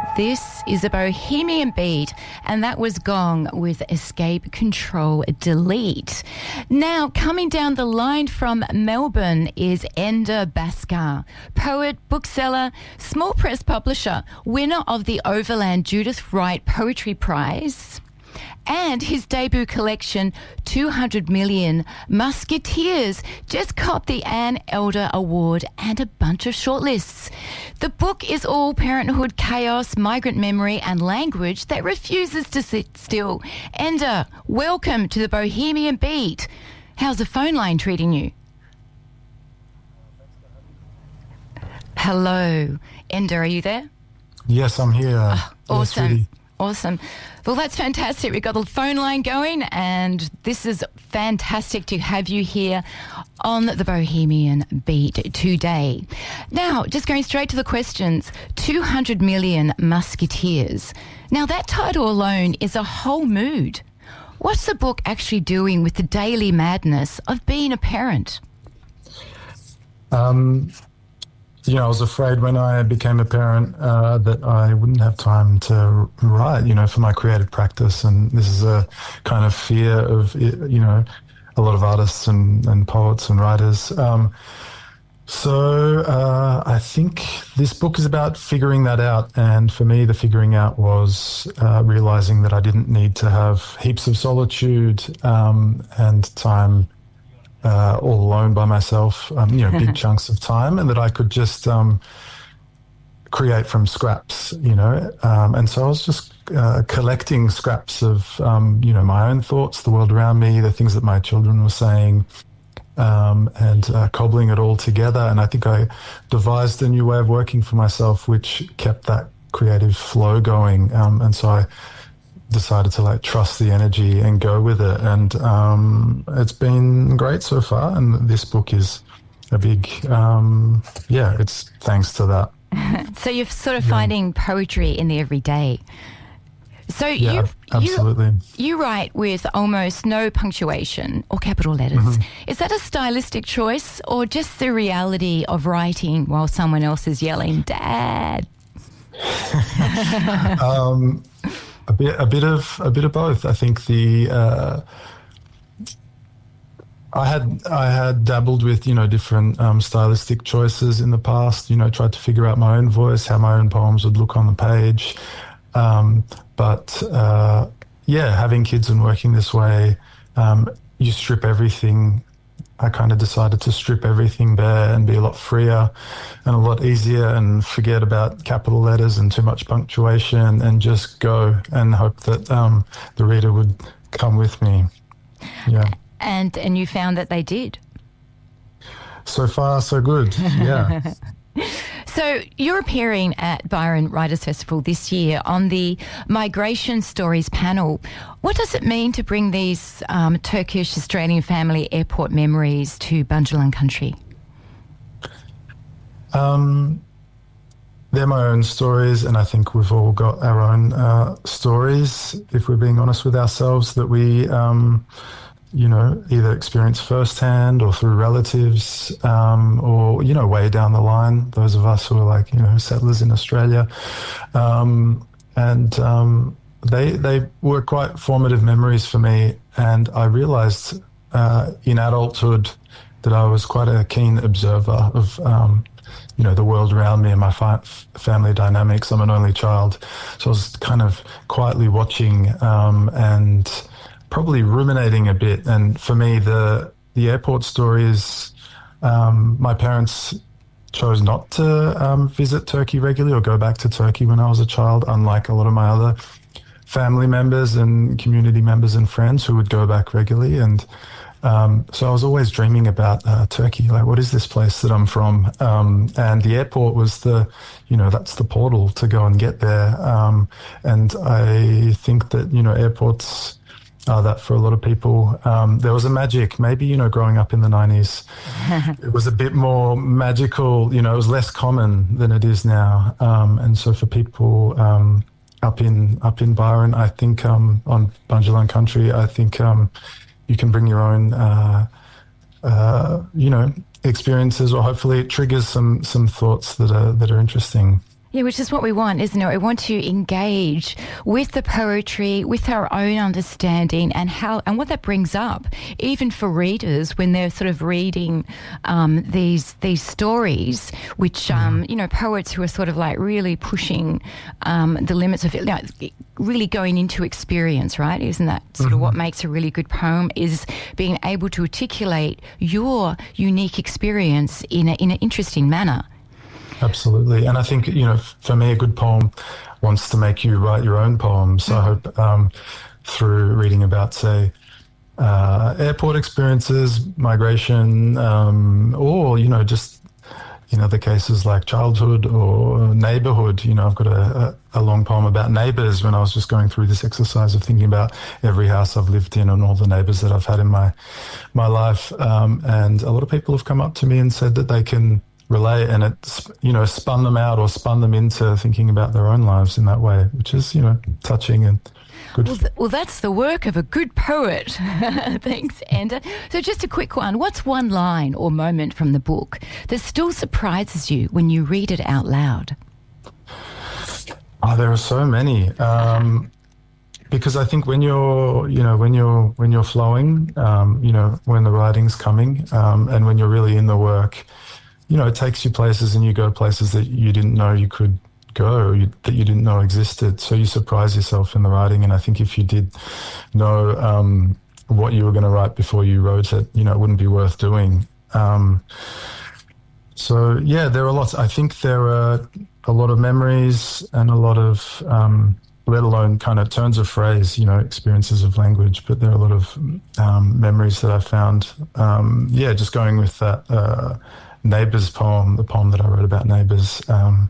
This is a Bohemian Beat, and that was Gong with Escape, Control, Delete. Now, coming down the line from Melbourne is Enda Bhaskar, poet, bookseller, small press publisher, winner of the Overland Judith Wright Poetry Prize, and his debut collection, 200 Million Musketeers, just copped the Anne Elder Award and a bunch of shortlists. The book is all parenthood, chaos, migrant memory and language that refuses to sit still. Enda, welcome to the Bohemian Beat. How's the phone line treating you? Hello. Enda, are you there? Yes, I'm here. Awesome. Yes, Awesome. Well, that's fantastic. We've got the phone line going, and this is fantastic to have you here on the Bohemian Beat today. Now, just going straight to the questions, 200 Million Musketeers. Now, that title alone is a whole mood. What's the book actually doing with the daily madness of being a parent? I was afraid when I became a parent that I wouldn't have time to write, for my creative practice. And this is a kind of fear of, a lot of artists and poets and writers. So I think this book is about figuring that out. And for me, the figuring out was realizing that I didn't need to have heaps of solitude and time all alone by myself, big chunks of time, and that I could just create from scraps, and so I was just collecting scraps of, my own thoughts, the world around me, the things that my children were saying, and cobbling it all together. And I think I devised a new way of working for myself, which kept that creative flow going, and so I decided to trust the energy and go with it, and it's been great so far. And this book is a big it's thanks to that. So you're sort of finding poetry in the everyday. So absolutely. You write with almost no punctuation or capital letters. Mm-hmm. Is that a stylistic choice, or just the reality of writing while someone else is yelling "Dad"? A bit of both. I think I had dabbled with different stylistic choices in the past. Tried to figure out my own voice, how my own poems would look on the page. But having kids and working this way, you strip everything. I kind of decided to strip everything bare and be a lot freer and a lot easier, and forget about capital letters and too much punctuation, and just go and hope that the reader would come with me. Yeah. And you found that they did? So far, so good, yeah. So you're appearing at Byron Writers Festival this year on the Migration Stories panel. What does it mean to bring these Turkish-Australian family airport memories to Bundjalung country? They're my own stories, and I think we've all got our own stories, if we're being honest with ourselves, that we either experience firsthand or through relatives, or, way down the line, those of us who are settlers in Australia. They were quite formative memories for me. And I realized in adulthood that I was quite a keen observer of, the world around me and my family dynamics. I'm an only child. So I was kind of quietly watching and probably ruminating a bit. And for me, the airport story is my parents chose not to visit Turkey regularly or go back to Turkey when I was a child, unlike a lot of my other family members and community members and friends who would go back regularly. And so I was always dreaming about Turkey, what is this place that I'm from? And the airport was that's the portal to go and get there. And I think that, airports that for a lot of people. There was a magic, maybe, growing up in the 90s, it was a bit more magical, it was less common than it is now. And so for people up in Byron, I think on Bundjalung country, I think you can bring your own, experiences, or hopefully it triggers some thoughts that are interesting. Yeah, which is what we want, isn't it? We want to engage with the poetry, with our own understanding, and what that brings up, even for readers when they're sort of reading these stories, which poets who are sort of like really pushing the limits of it, really going into experience, right? Isn't that sort of what makes a really good poem? Is being able to articulate your unique experience in an interesting manner. Absolutely. And I think, for me, a good poem wants to make you write your own poems. So I hope through reading about, say, airport experiences, migration, or, just in other cases like childhood or neighborhood. I've got a long poem about neighbors when I was just going through this exercise of thinking about every house I've lived in and all the neighbors that I've had in my life. And a lot of people have come up to me and said that they can relate, and it, spun them out or spun them into thinking about their own lives in that way, which is, touching and good. Well, that's the work of a good poet. Thanks, Enda. So just a quick one. What's one line or moment from the book that still surprises you when you read it out loud? Oh, there are so many. Because I think when you're flowing, when the writing's coming, and when you're really in the work, it takes you places, and you go places that you didn't know you could go, that you didn't know existed. So you surprise yourself in the writing. And I think if you did know what you were going to write before you wrote it, it wouldn't be worth doing. So, yeah, there are lots. I think there are a lot of memories and a lot of, let alone kind of turns of phrase, experiences of language. But there are a lot of memories that I found, just going with that Neighbours poem, the poem that I wrote about neighbours.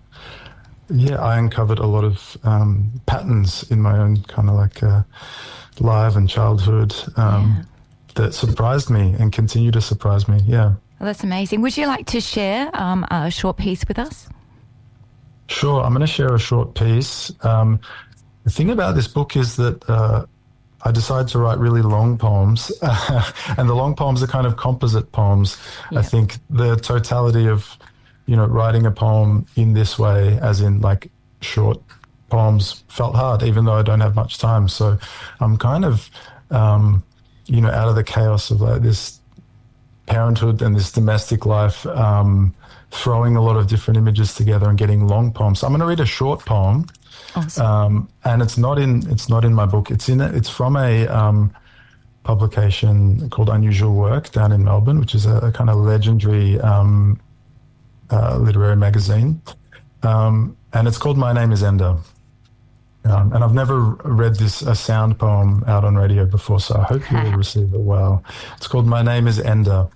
I uncovered a lot of patterns in my own kind of like life and childhood that surprised me and continue to surprise me. Yeah. Well, that's amazing. Would you like to share a short piece with us? Sure. I'm going to share a short piece. The thing about this book is that I decided to write really long poems, and the long poems are kind of composite poems. Yeah. I think the totality of, writing a poem in this way, as in like short poems, felt hard, even though I don't have much time. So I'm kind of, out of the chaos of like this parenthood and this domestic life, throwing a lot of different images together and getting long poems. So I'm going to read a short poem. Awesome. And it's not in my book. It's from a publication called Unusual Work down in Melbourne, which is a kind of legendary literary magazine. And it's called My Name is Enda. And I've never read a sound poem out on radio before, so I hope you will receive it well. It's called My Name is Enda.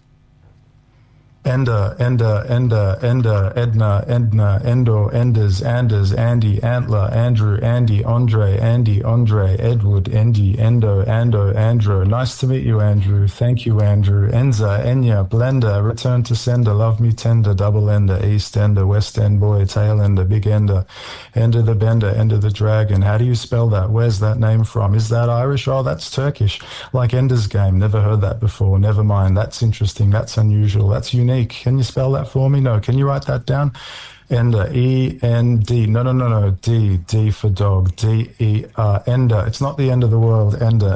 Enda, Enda, Enda, Enda, Edna, Edna, Endo, Enders, Anders, Andy, Antler, Andrew, Andy, Andre, Edward, Endy, Endo, Ando, Andrew. Nice to meet you, Andrew. Thank you, Andrew. Enza, Enya, Blender, Return to Sender, Love Me Tender, Double Ender, East Ender, West End Boy, Tail Ender, Big Ender, Ender the Bender, Ender the Dragon. How do you spell that? Where's that name from? Is that Irish? Oh, that's Turkish. Like Ender's Game. Never heard that before. Never mind. That's interesting. That's unusual. That's unique. Can you spell that for me? No. Can you write that down? Ender, E-N-D. No. D for dog. D-E-R. Ender. It's not the end of the world. Ender.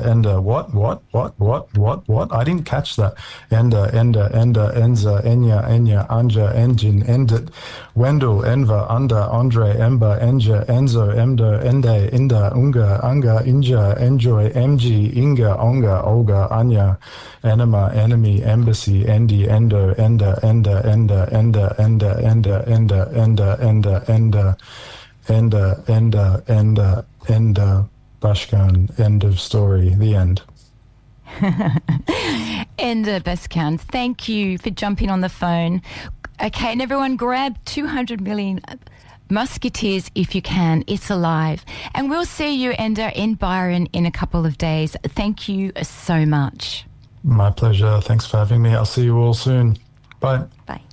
What? I didn't catch that. Ender, Enza, Enya, Anja, Engine, Endit, Wendell, Enver, Under, Andre, Ember, Enja, Enzo, Emdo, Ende, Inda, Unga, Anga, Inja, Enjoy, MG, Inga, Onga, Olga, Anya, Enema, Enemy, Embassy, Endi, Endo, Enda, Bashkan, end of story, the end. Enda Bashkan, thank you for jumping on the phone. Okay, and everyone grab 200 million Musketeers if you can. It's alive. And we'll see you, Enda, in Byron in a couple of days. Thank you so much. My pleasure. Thanks for having me. I'll see you all soon. Bye. Bye.